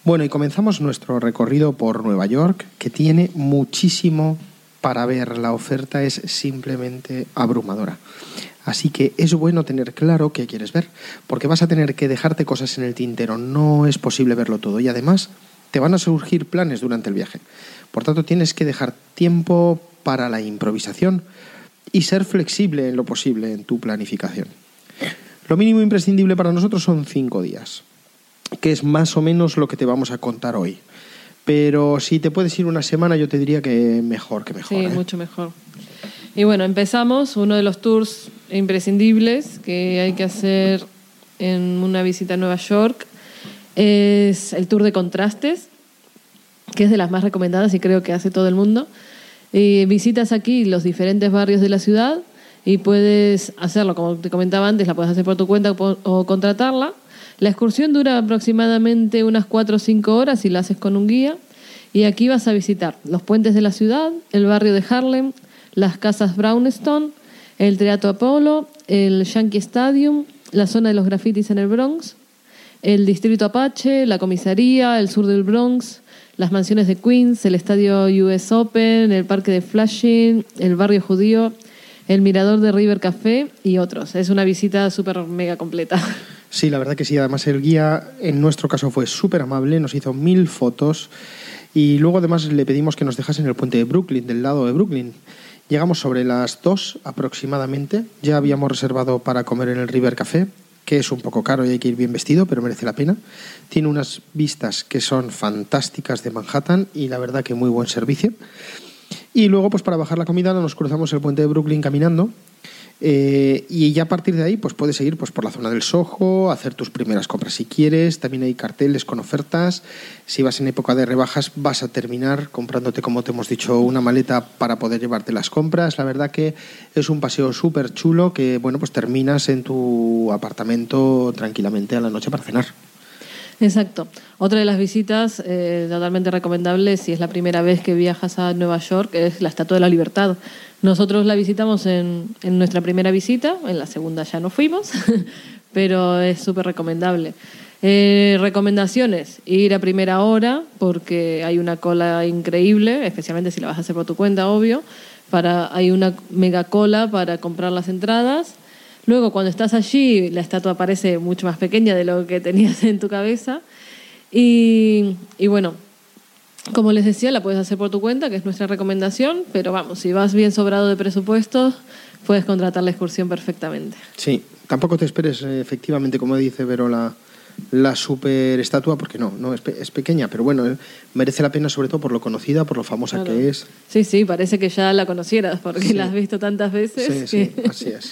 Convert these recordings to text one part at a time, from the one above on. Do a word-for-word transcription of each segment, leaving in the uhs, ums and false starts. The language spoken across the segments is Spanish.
Bueno, y comenzamos nuestro recorrido por Nueva York, que tiene muchísimo para ver. La oferta es simplemente abrumadora. Así que es bueno tener claro qué quieres ver, porque vas a tener que dejarte cosas en el tintero. No es posible verlo todo y además te van a surgir planes durante el viaje. Por tanto, tienes que dejar tiempo para la improvisación y ser flexible en lo posible en tu planificación. Lo mínimo imprescindible para nosotros son cinco días, que es más o menos lo que te vamos a contar hoy. Pero si te puedes ir una semana, yo te diría que mejor que mejor. Sí, ¿eh? mucho mejor. Y bueno, empezamos uno de los tours imprescindibles que hay que hacer en una visita a Nueva York. Es el tour de contrastes, que es de las más recomendadas y creo que hace todo el mundo. Y visitas aquí los diferentes barrios de la ciudad y puedes hacerlo, como te comentaba antes, la puedes hacer por tu cuenta o contratarla. La excursión dura aproximadamente unas cuatro o cinco horas si la haces con un guía. Y aquí vas a visitar los puentes de la ciudad, el barrio de Harlem, las casas Brownstone, el Teatro Apollo, el Yankee Stadium, la zona de los grafitis en el Bronx, el distrito Apache, la comisaría, el sur del Bronx, las mansiones de Queens, el estadio U S Open, el parque de Flushing, el barrio judío, el mirador de River Café y otros. Es una visita súper mega completa. Sí, la verdad que sí. Además, el guía en nuestro caso fue súper amable, nos hizo mil fotos y luego además le pedimos que nos dejase en el puente de Brooklyn, del lado de Brooklyn. Llegamos sobre las dos aproximadamente. Ya habíamos reservado para comer en el River Café, que es un poco caro y hay que ir bien vestido, pero merece la pena. Tiene unas vistas que son fantásticas de Manhattan y la verdad que muy buen servicio. Y luego, pues para bajar la comida, nos cruzamos el puente de Brooklyn caminando. Eh, y ya a partir de ahí pues puedes seguir pues, por la zona del Soho, hacer tus primeras compras si quieres. También hay carteles con ofertas. Si vas en época de rebajas vas a terminar comprándote, como te hemos dicho, una maleta para poder llevarte las compras. La verdad que es un paseo súper chulo que bueno pues terminas en tu apartamento tranquilamente a la noche para cenar. Exacto. Otra de las visitas eh, totalmente recomendable si es la primera vez que viajas a Nueva York es la Estatua de la Libertad. Nosotros la visitamos en, en nuestra primera visita, en la segunda ya no fuimos, pero es súper recomendable. Eh, recomendaciones, ir a primera hora porque hay una cola increíble, especialmente si la vas a hacer por tu cuenta, obvio. Para, hay una mega cola para comprar las entradas. Luego, cuando estás allí, la estatua parece mucho más pequeña de lo que tenías en tu cabeza. Y, y bueno, como les decía, la puedes hacer por tu cuenta, que es nuestra recomendación, pero vamos, si vas bien sobrado de presupuestos, puedes contratar la excursión perfectamente. Sí, tampoco te esperes, efectivamente, como dice Vero, la, la super estatua, porque no, no es, pe- es pequeña, pero bueno, eh, merece la pena sobre todo por lo conocida, por lo famosa Claro. que es. Sí, sí, parece que ya la conocieras, porque Sí. la has visto tantas veces. Sí, que... sí, así es.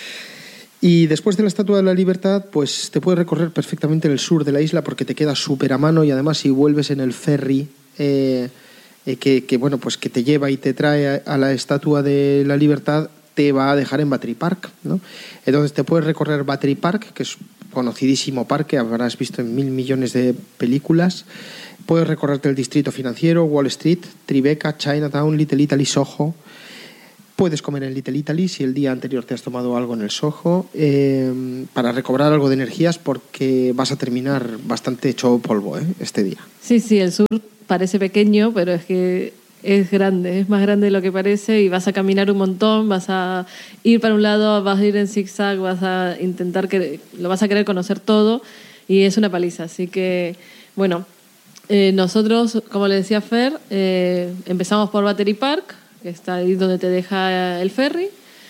Y después de la Estatua de la Libertad, pues te puedes recorrer perfectamente el sur de la isla porque te queda súper a mano y además si vuelves en el ferry eh, eh, que, que, bueno, pues que te lleva y te trae a, a la Estatua de la Libertad, te va a dejar en Battery Park, ¿no? Entonces te puedes recorrer Battery Park, que es conocidísimo parque, habrás visto en mil millones de películas. Puedes recorrerte el distrito financiero, Wall Street, Tribeca, Chinatown, Little Italy, Soho. Puedes comer en Little Italy si el día anterior te has tomado algo en el Soho eh, para recobrar algo de energías porque vas a terminar bastante hecho polvo ¿eh? este día. Sí, sí, el sur parece pequeño, pero es que es grande, es más grande de lo que parece y vas a caminar un montón, vas a ir para un lado, vas a ir en zigzag, vas a intentar que lo vas a querer conocer todo y es una paliza. Así que, bueno, eh, nosotros, como le decía Fer, eh, empezamos por Battery Park, que está ahí donde te deja el ferry,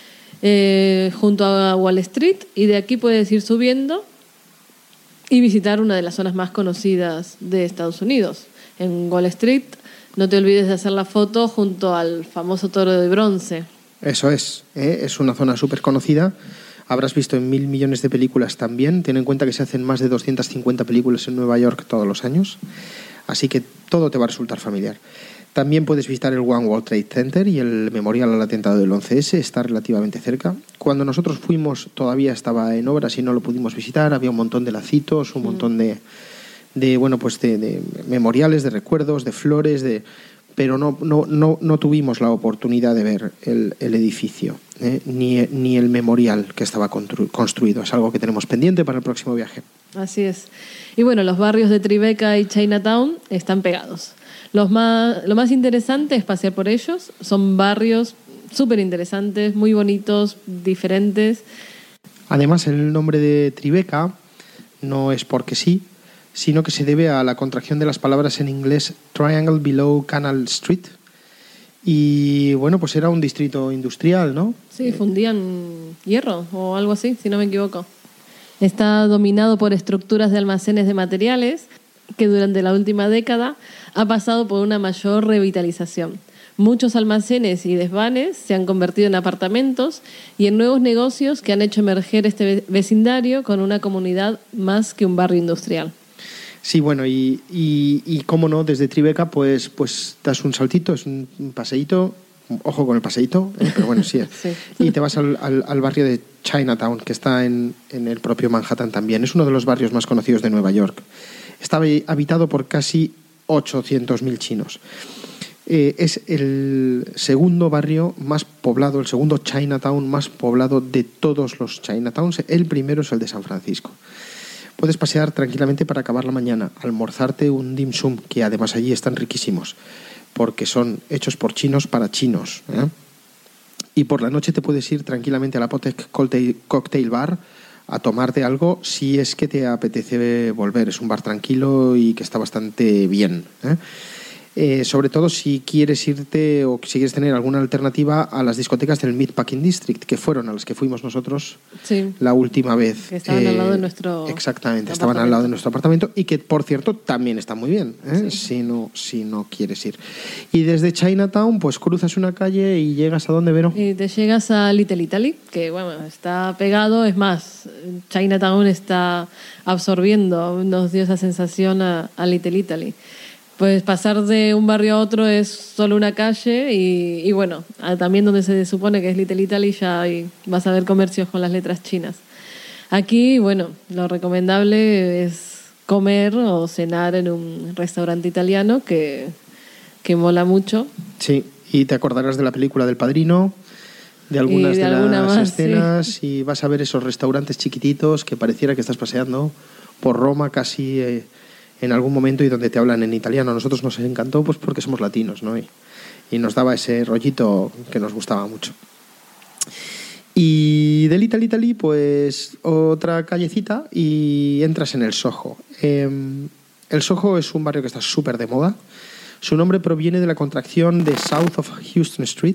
eh, junto a Wall Street, y de aquí puedes ir subiendo y visitar una de las zonas más conocidas de Estados Unidos. En Wall Street, no te olvides de hacer la foto junto al famoso toro de bronce. Eso es, ¿eh? Es una zona súper conocida. Habrás visto en mil millones de películas también. Ten en cuenta que se hacen más de doscientas cincuenta películas en Nueva York todos los años. Así que todo te va a resultar familiar. También puedes visitar el One World Trade Center y el memorial al atentado del once ese, está relativamente cerca. Cuando nosotros fuimos todavía estaba en obras y no lo pudimos visitar, había un montón de lacitos, un montón de, de bueno pues de, de memoriales, de recuerdos, de flores, de pero no, no, no, no tuvimos la oportunidad de ver el, el edificio, ¿eh? ni, ni el memorial que estaba constru- construido. Es algo que tenemos pendiente para el próximo viaje. Así es. Y bueno, los barrios de Tribeca y Chinatown están pegados. Los más, lo más interesante es pasear por ellos. Son barrios súper interesantes, muy bonitos, diferentes. Además, el nombre de Tribeca no es porque sí, sino que se debe a la contracción de las palabras en inglés Triangle Below Canal Street. Y bueno, pues era un distrito industrial, ¿no? Sí, fundían hierro o algo así, si no me equivoco. Está dominado por estructuras de almacenes de materiales que durante la última década ha pasado por una mayor revitalización. Muchos almacenes y desvanes se han convertido en apartamentos y en nuevos negocios que han hecho emerger este vecindario con una comunidad más que un barrio industrial. Sí, bueno, y, y, y cómo no, desde Tribeca pues, pues das un saltito, es un paseíto, ojo con el paseíto, ¿eh? Pero bueno, sí, sí. Y te vas al, al, al barrio de Chinatown, que está en, en el propio Manhattan también. Es uno de los barrios más conocidos de Nueva York. Está habitado por casi ochocientos mil chinos. Eh, es el segundo barrio más poblado, el segundo Chinatown más poblado de todos los Chinatowns. El primero es el de San Francisco. Puedes pasear tranquilamente para acabar la mañana, almorzarte un dim sum, que además allí están riquísimos, porque son hechos por chinos para chinos, ¿eh? Y por la noche te puedes ir tranquilamente a la Apothec Cocktail Bar a tomarte algo si es que te apetece volver. Es un bar tranquilo y que está bastante bien, ¿eh? Eh, sobre todo si quieres irte o si quieres tener alguna alternativa a las discotecas del Meatpacking District, que fueron a las que fuimos nosotros sí, la última vez. Que estaban eh, al lado de nuestro Exactamente, estaban al lado de nuestro apartamento y que, por cierto, también está muy bien, ¿eh? Sí. si, no, si no quieres ir. Y desde Chinatown, pues cruzas una calle y llegas a ¿dónde, Vero? Y te llegas a Little Italy, que bueno, está pegado, es más, Chinatown está absorbiendo, nos dio esa sensación a, a Little Italy. Pues pasar de un barrio a otro es solo una calle y, y bueno, también donde se supone que es Little Italy ya hay, vas a ver comercios con las letras chinas. Aquí, bueno, lo recomendable es comer o cenar en un restaurante italiano que, que mola mucho. Sí, y te acordarás de la película del Padrino, de algunas de, de alguna las más, escenas, sí. Y vas a ver esos restaurantes chiquititos que pareciera que estás paseando por Roma casi... Eh, en algún momento y donde te hablan en italiano. A nosotros nos encantó pues porque somos latinos, ¿no? Y, y nos daba ese rollito que nos gustaba mucho. Y del Little Italy, pues otra callecita y entras en el Soho. Eh, el Soho es un barrio que está súper de moda. Su nombre proviene de la contracción de South of Houston Street.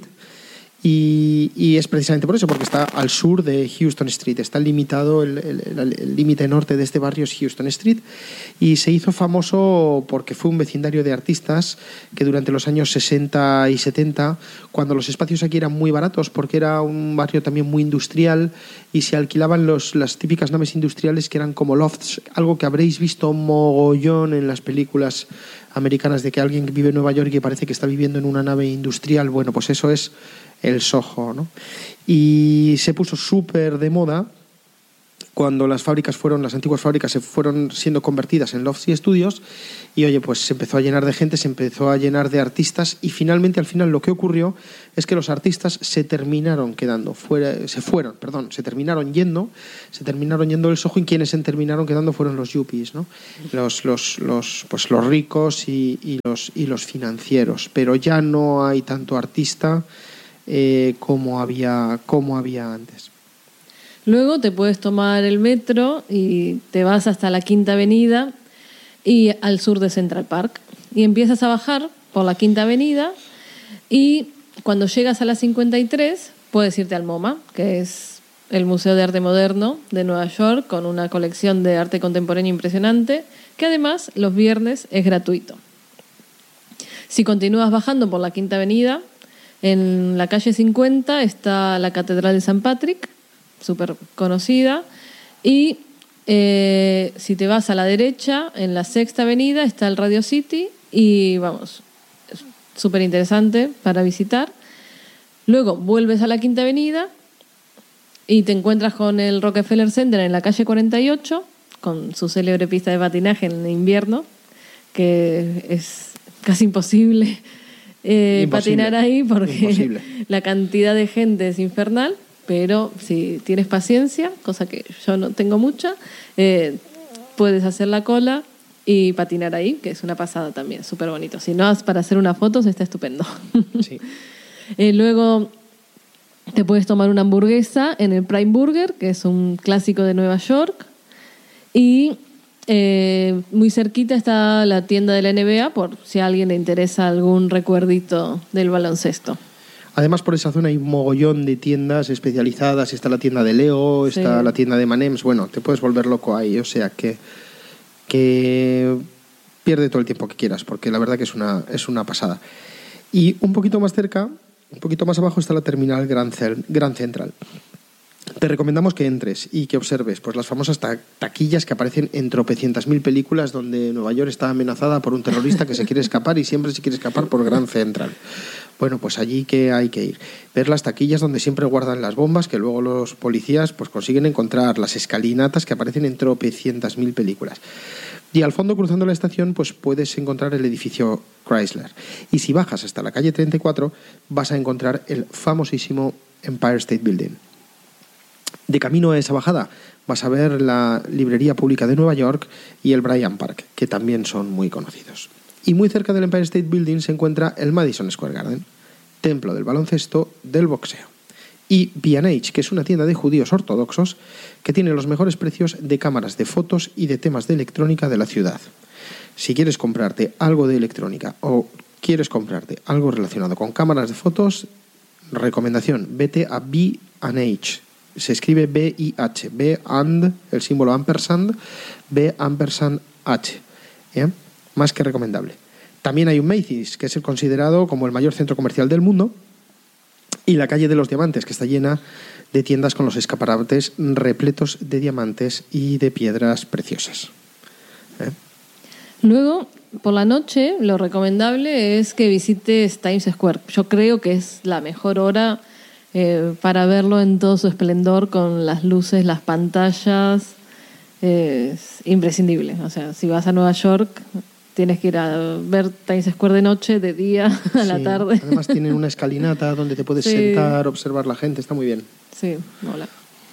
Y, y es precisamente por eso, porque está al sur de Houston Street. Está limitado, el límite norte de este barrio es Houston Street, y se hizo famoso porque fue un vecindario de artistas que durante los años sesenta y setenta, cuando los espacios aquí eran muy baratos, porque era un barrio también muy industrial y se alquilaban los, las típicas naves industriales que eran como lofts, algo que habréis visto mogollón en las películas americanas de que alguien vive en Nueva York y que parece que está viviendo en una nave industrial. Bueno, pues eso es el Soho, ¿no? Y se puso súper de moda cuando las fábricas fueron, las antiguas fábricas se fueron siendo convertidas en lofts y estudios, y oye, pues se empezó a llenar de gente, se empezó a llenar de artistas, y finalmente, al final, lo que ocurrió es que los artistas se terminaron quedando fuera, se fueron, perdón, se terminaron yendo, se terminaron yendo del Soho, y quienes se terminaron quedando fueron los yuppies, ¿no? Los, los, los, pues los ricos y, y los y los financieros, pero ya no hay tanto artista eh, como había como había antes. Luego te puedes tomar el metro y te vas hasta la Quinta Avenida y al sur de Central Park. Y empiezas a bajar por la Quinta Avenida y cuando llegas a la cincuenta y tres puedes irte al MoMA, que es el Museo de Arte Moderno de Nueva York, con una colección de arte contemporáneo impresionante, que además los viernes es gratuito. Si continúas bajando por la Quinta Avenida, en la calle cincuenta está la Catedral de San Patrick, súper conocida, y eh, si te vas a la derecha, en la Sexta Avenida está el Radio City y vamos, es súper interesante para visitar. Luego vuelves a la Quinta Avenida y te encuentras con el Rockefeller Center en la calle cuarenta y ocho, con su célebre pista de patinaje en invierno, que es casi imposible eh, patinar ahí porque Imposible. La cantidad de gente es infernal, pero si tienes paciencia, cosa que yo no tengo mucha, eh, puedes hacer la cola y patinar ahí, que es una pasada también, súper bonito. Si no, para hacer unas fotos está estupendo. Sí. eh, luego te puedes tomar una hamburguesa en el Prime Burger, que es un clásico de Nueva York. Y eh, muy cerquita está la tienda de la N B A, por si a alguien le interesa algún recuerdito del baloncesto. Además, por esa zona hay un mogollón de tiendas especializadas. Está la tienda de Leo, está sí. la tienda de Manems. Bueno, te puedes volver loco ahí. O sea que, que pierde todo el tiempo que quieras, porque la verdad que es una, es una pasada. Y un poquito más cerca, un poquito más abajo, está la terminal Grand, Grand Central. Te recomendamos que entres y que observes pues, las famosas ta- taquillas que aparecen en tropecientas mil películas donde Nueva York está amenazada por un terrorista que se quiere escapar y siempre se quiere escapar por Grand Central. Bueno, pues allí que hay que ir. Ver las taquillas donde siempre guardan las bombas que luego los policías pues, consiguen encontrar, las escalinatas que aparecen en tropecientas mil películas. Y al fondo, cruzando la estación, pues puedes encontrar el edificio Chrysler. Y si bajas hasta la calle treinta y cuatro, vas a encontrar el famosísimo Empire State Building. De camino a esa bajada vas a ver la Librería Pública de Nueva York y el Bryant Park, que también son muy conocidos. Y muy cerca del Empire State Building se encuentra el Madison Square Garden, templo del baloncesto, del boxeo. Y B and H, que es una tienda de judíos ortodoxos que tiene los mejores precios de cámaras de fotos y de temas de electrónica de la ciudad. Si quieres comprarte algo de electrónica o quieres comprarte algo relacionado con cámaras de fotos, recomendación, vete a B and H. Se escribe B I H, B and, el símbolo ampersand, B ampersand H. ¿Eh? Más que recomendable. También hay un Macy's, que es el considerado como el mayor centro comercial del mundo, y la calle de los diamantes, que está llena de tiendas con los escaparates repletos de diamantes y de piedras preciosas. ¿Eh? Luego, por la noche, lo recomendable es que visites Times Square. Yo creo que es la mejor hora eh, para verlo en todo su esplendor, con las luces, las pantallas. Eh, es imprescindible. O sea, si vas a Nueva York, tienes que ir a ver Times Square de noche, de día, a sí, la tarde. Además tienen una escalinata donde te puedes sí. sentar, observar la gente, está muy bien. Sí, hola.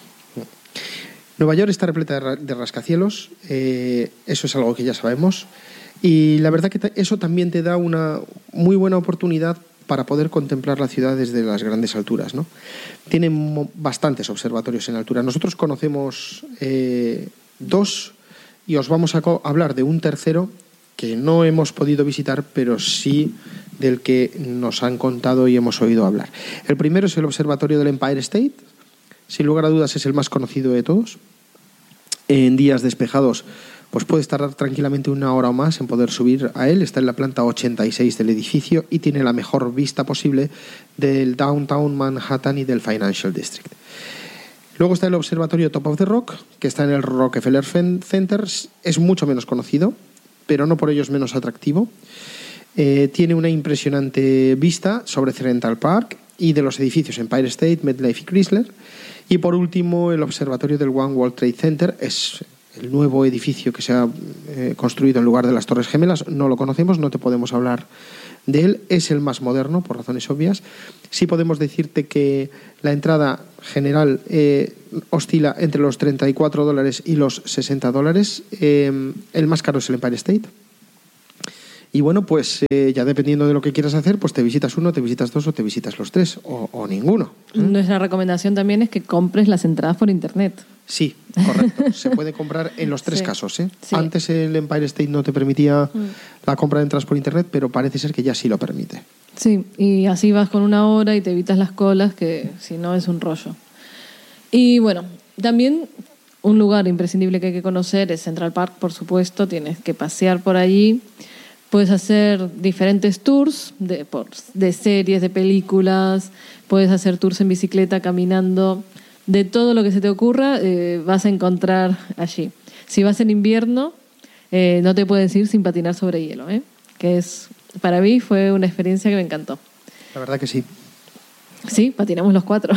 Nueva York está repleta de rascacielos, eh, eso es algo que ya sabemos, y la verdad que eso también te da una muy buena oportunidad para poder contemplar la ciudad desde las grandes alturas, ¿no? Tienen bastantes observatorios en altura. Nosotros conocemos eh, dos y os vamos a hablar de un tercero que no hemos podido visitar, pero sí del que nos han contado y hemos oído hablar. El primero es el Observatorio del Empire State. Sin lugar a dudas es el más conocido de todos. En días despejados pues puedes tardar tranquilamente una hora o más en poder subir a él. Está en la planta ochenta y seis del edificio y tiene la mejor vista posible del Downtown Manhattan y del Financial District. Luego está el Observatorio Top of the Rock, que está en el Rockefeller Center. Es mucho menos conocido, pero no por ello es menos atractivo. Eh, tiene una impresionante vista sobre Central Park y de los edificios Empire State, MetLife y Chrysler. Y por último, el observatorio del One World Trade Center. Es el nuevo edificio que se ha eh, construido en lugar de las Torres Gemelas. No lo conocemos, no te podemos hablar de él. Es el más moderno, por razones obvias. Sí podemos decirte que la entrada general eh, oscila entre los treinta y cuatro dólares y los sesenta dólares. Eh, el más caro es el Empire State. Y bueno, pues eh, ya dependiendo de lo que quieras hacer, pues te visitas uno, te visitas dos o te visitas los tres, o, o ninguno. ¿eh? Nuestra recomendación también es que compres las entradas por internet. Sí, correcto. Se puede comprar en los tres sí. casos. ¿eh? Sí. Antes el Empire State no te permitía mm. la compra de entradas por internet, pero parece ser que ya sí lo permite. Sí, y así vas con una hora y te evitas las colas, que si no es un rollo. Y bueno, también un lugar imprescindible que hay que conocer es Central Park, por supuesto. Tienes que pasear por allí. Puedes hacer diferentes tours de, por, de series, de películas. Puedes hacer tours en bicicleta, caminando. De todo lo que se te ocurra, eh, vas a encontrar allí. Si vas en invierno, eh, no te puedes ir sin patinar sobre hielo, ¿eh? Que es, para mí fue una experiencia que me encantó. La verdad que sí. Sí, patinamos los cuatro.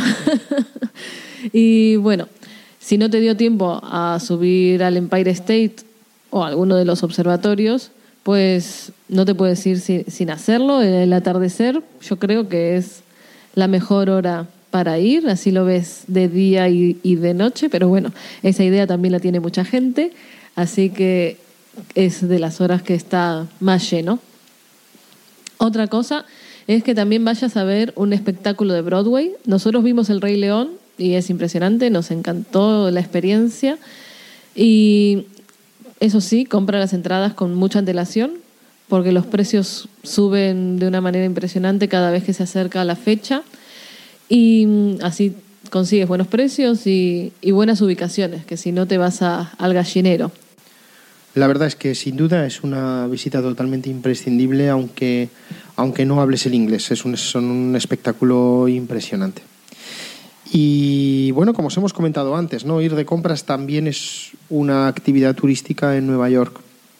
Y bueno, si no te dio tiempo a subir al Empire State o a alguno de los observatorios, pues no te puedes ir sin, sin hacerlo. El atardecer yo creo que es la mejor hora para ir, así lo ves de día y, y de noche, pero bueno, esa idea también la tiene mucha gente, así que es de las horas que está más lleno. Otra cosa es que también vayas a ver un espectáculo de Broadway. Nosotros vimos El Rey León y es impresionante, nos encantó la experiencia. Y eso sí, compra las entradas con mucha antelación, porque los precios suben de una manera impresionante cada vez que se acerca a la fecha. Y así consigues buenos precios y, y buenas ubicaciones, que si no te vas a, al gallinero. La verdad es que sin duda es una visita totalmente imprescindible, aunque, aunque no hables el inglés. Es un, son un espectáculo impresionante. Y bueno, como os hemos comentado antes, ¿no? Ir de compras también es una actividad turística en Nueva York.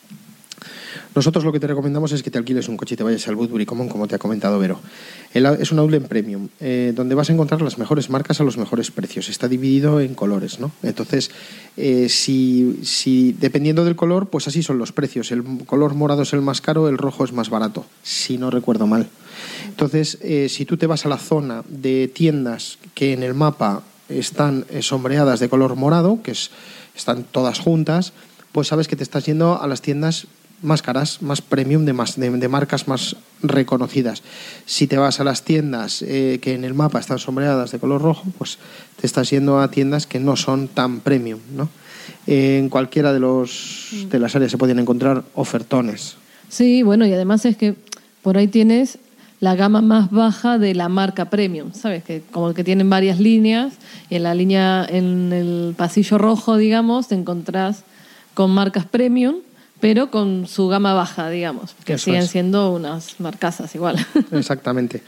Nosotros lo que te recomendamos es que te alquiles un coche y te vayas al Woodbury Common, como te ha comentado Vero. El, es un outlet premium, eh, donde vas a encontrar las mejores marcas a los mejores precios. Está dividido en colores, ¿no? Entonces, eh, si, si dependiendo del color, pues así son los precios. El color morado es el más caro, el rojo es más barato, si no recuerdo mal. Entonces, eh, si tú te vas a la zona de tiendas que en el mapa están eh, sombreadas de color morado, que es, están todas juntas, pues sabes que te estás yendo a las tiendas más caras, más premium, de, más, de, de marcas más reconocidas. Si te vas a las tiendas eh, que en el mapa están sombreadas de color rojo, pues te estás yendo a tiendas que no son tan premium, ¿no? Eh, en cualquiera de, los, de las áreas se pueden encontrar ofertones. Sí, bueno, y además es que por ahí tienes la gama más baja de la marca premium, ¿sabes? Que como que tienen varias líneas, y en la línea, en el pasillo rojo, digamos, te encontrás con marcas premium, pero con su gama baja, digamos, que Eso siguen es. siendo unas marcasas igual. Exactamente.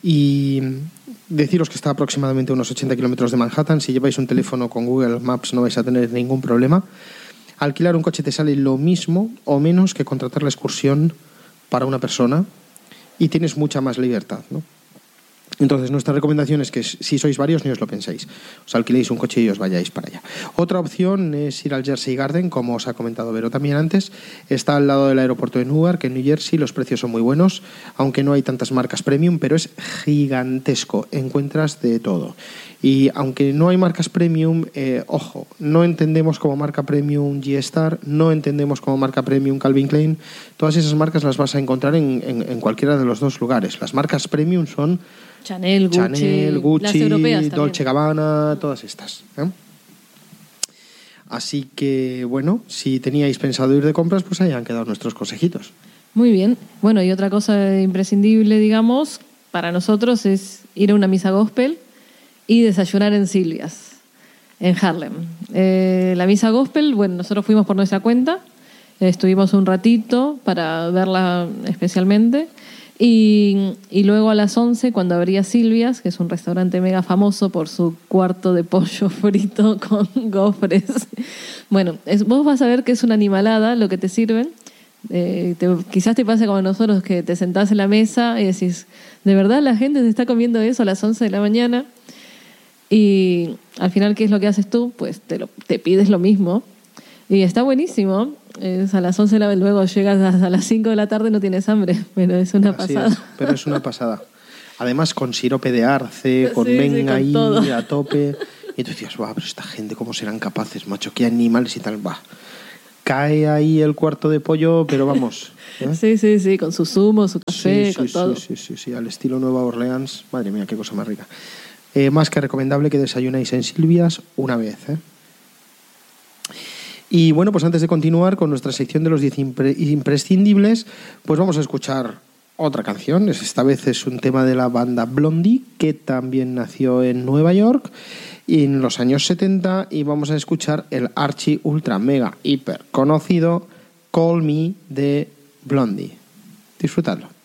Y deciros que está aproximadamente a unos ochenta kilómetros de Manhattan. Si lleváis un teléfono con Google Maps no vais a tener ningún problema. Alquilar un coche te sale lo mismo o menos que contratar la excursión para una persona, y tienes mucha más libertad, ¿no? Entonces, nuestra recomendación es que si sois varios, ni os lo penséis. Os alquiléis un coche y os vayáis para allá. Otra opción es ir al Jersey Garden, como os ha comentado Vero también antes. Está al lado del aeropuerto de Newark, en New Jersey. Los precios son muy buenos, aunque no hay tantas marcas premium, pero es gigantesco. Encuentras de todo. Y aunque no hay marcas premium, eh, ojo, no entendemos como marca premium G-Star, no entendemos como marca premium Calvin Klein. Todas esas marcas las vas a encontrar en, en, en cualquiera de los dos lugares. Las marcas premium son Chanel, Gucci, Chanel, Gucci, las europeas Dolce Gabbana, todas estas, ¿eh? Así que, bueno, si teníais pensado ir de compras, pues ahí han quedado nuestros consejitos. Muy bien. Bueno, y otra cosa imprescindible, digamos, para nosotros es ir a una misa gospel y desayunar en Silvia's, en Harlem. Eh, la misa gospel, bueno, nosotros fuimos por nuestra cuenta, estuvimos un ratito para verla especialmente. Y, y luego a las once, cuando abría Silvia's, que es un restaurante mega famoso por su cuarto de pollo frito con gofres. Bueno, es, vos vas a ver que es una animalada lo que te sirven. Eh, te, quizás te pase como a nosotros, que te sentás en la mesa y decís, ¿de verdad la gente se está comiendo eso a las once de la mañana? Y al final, ¿qué es lo que haces tú? Pues te, lo, te pides lo mismo. Y está buenísimo. Es a las once, luego llegas a las cinco de la tarde, no tienes hambre, pero es una Así pasada. Es, pero es una pasada. Además con sirope de arce, con sí, menga sí, con ahí todo. A tope. Y tú decías, va, pero esta gente cómo serán capaces, macho, qué animales y tal, va. Cae ahí el cuarto de pollo, pero vamos. ¿eh? Sí, sí, sí, con su zumo, su café, sí, con sí, todo. Sí, sí, sí, sí, al estilo Nueva Orleans. Madre mía, qué cosa más rica. Eh, más que recomendable que desayunéis en Silvia's una vez, ¿eh? Y bueno, pues antes de continuar con nuestra sección de los diez impre- imprescindibles, pues vamos a escuchar otra canción. Esta vez es un tema de la banda Blondie, que también nació en Nueva York en los años setenta, y vamos a escuchar el archi ultra mega hiper conocido Call Me de Blondie. Disfrutadlo.